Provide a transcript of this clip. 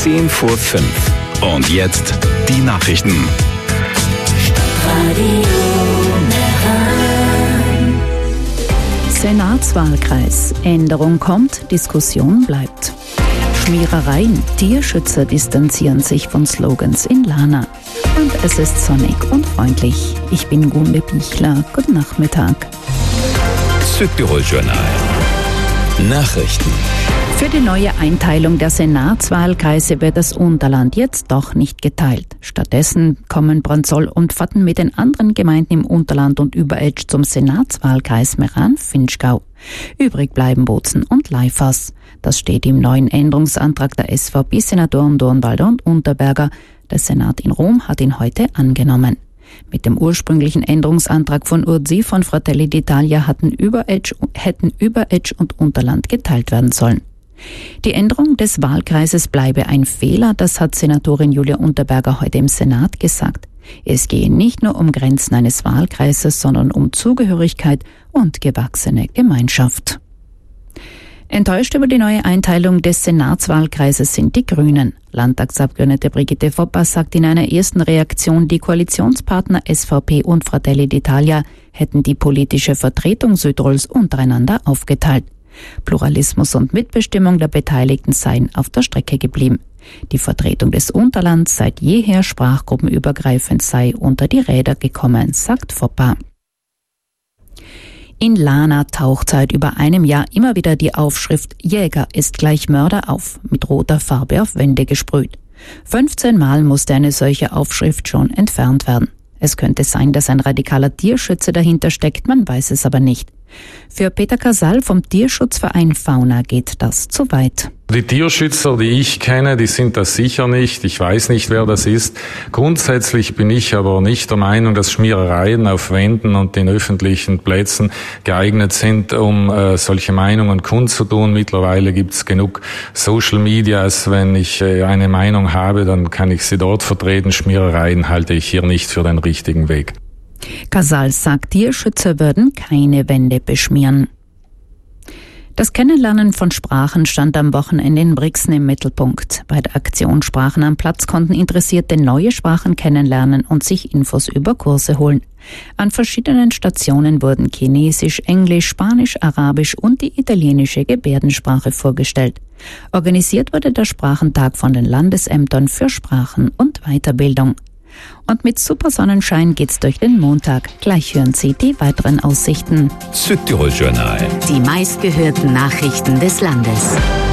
10 vor 5. Und jetzt die Nachrichten. Senatswahlkreis. Änderung kommt, Diskussion bleibt. Schmierereien. Tierschützer distanzieren sich von Slogans in Lana. Und es ist sonnig und freundlich. Ich bin Gunde Bichler. Guten Nachmittag. Südtirol-Journal. Nachrichten. Für die neue Einteilung der Senatswahlkreise wird das Unterland jetzt doch nicht geteilt. Stattdessen kommen Branzoll und Vatten mit den anderen Gemeinden im Unterland und Überetsch zum Senatswahlkreis Meran-Finchgau. Übrig bleiben Bozen und Leifers. Das steht im neuen Änderungsantrag der SVP-Senatoren Dornwalder und Unterberger. Der Senat in Rom hat ihn heute angenommen. Mit dem ursprünglichen Änderungsantrag von Urzi von Fratelli d'Italia hätten Überetsch und Unterland geteilt werden sollen. Die Änderung des Wahlkreises bleibe ein Fehler, das hat Senatorin Julia Unterberger heute im Senat gesagt. Es gehe nicht nur um Grenzen eines Wahlkreises, sondern um Zugehörigkeit und gewachsene Gemeinschaft. Enttäuscht über die neue Einteilung des Senatswahlkreises sind die Grünen. Landtagsabgeordnete Brigitte Foppa sagt in einer ersten Reaktion, die Koalitionspartner SVP und Fratelli d'Italia hätten die politische Vertretung Südtirols untereinander aufgeteilt. Pluralismus und Mitbestimmung der Beteiligten seien auf der Strecke geblieben. Die Vertretung des Unterlands seit jeher sprachgruppenübergreifend sei unter die Räder gekommen, sagt Foppa. In Lana taucht seit über einem Jahr immer wieder die Aufschrift Jäger ist gleich Mörder auf, mit roter Farbe auf Wände gesprüht. 15 Mal musste eine solche Aufschrift schon entfernt werden. Es könnte sein, dass ein radikaler Tierschützer dahinter steckt, man weiß es aber nicht. Für Peter Casal vom Tierschutzverein Fauna geht das zu weit. Die Tierschützer, die ich kenne, die sind das sicher nicht. Ich weiß nicht, wer das ist. Grundsätzlich bin ich aber nicht der Meinung, dass Schmierereien auf Wänden und den öffentlichen Plätzen geeignet sind, um solche Meinungen kundzutun. Mittlerweile gibt's genug Social Medias. Wenn ich eine Meinung habe, dann kann ich sie dort vertreten. Schmierereien halte ich hier nicht für den richtigen Weg. Casal sagt, Tierschützer würden keine Wände beschmieren. Das Kennenlernen von Sprachen stand am Wochenende in Brixen im Mittelpunkt. Bei der Aktion Sprachen am Platz konnten Interessierte neue Sprachen kennenlernen und sich Infos über Kurse holen. An verschiedenen Stationen wurden Chinesisch, Englisch, Spanisch, Arabisch und die italienische Gebärdensprache vorgestellt. Organisiert wurde der Sprachentag von den Landesämtern für Sprachen und Weiterbildung. Und mit super Sonnenschein geht's durch den Montag. Gleich hören Sie die weiteren Aussichten. Südtirol-Journal. Die meistgehörten Nachrichten des Landes.